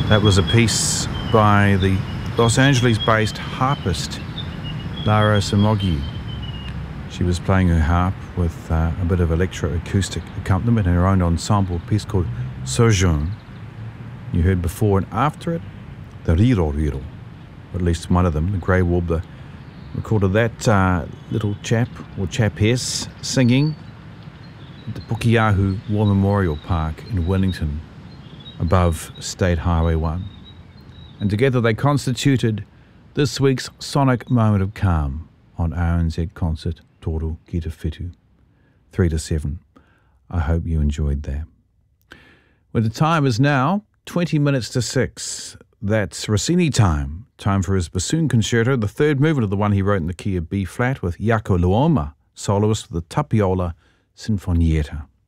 That was a piece by the Los Angeles-based harpist Lara Samogyi. She was playing her harp with a bit of electroacoustic accompaniment in her own ensemble piece called Sojourn. You heard before and after it, the Riro Riro, or at least one of them, the grey warbler, recorded that little chap or chapess singing at the Pukeahu War Memorial Park in Wellington, above State Highway 1. And together they constituted this week's Sonic Moment of Calm on RNZ Concert Toru Ki Te Whitu, 3 to 7. I hope you enjoyed that. Well, the time is now 20 minutes to 6. That's Rossini time. Time for his bassoon concerto, the third movement of the one he wrote in the key of B flat with Jaakko Luoma, soloist of the Tapiola Sinfonietta.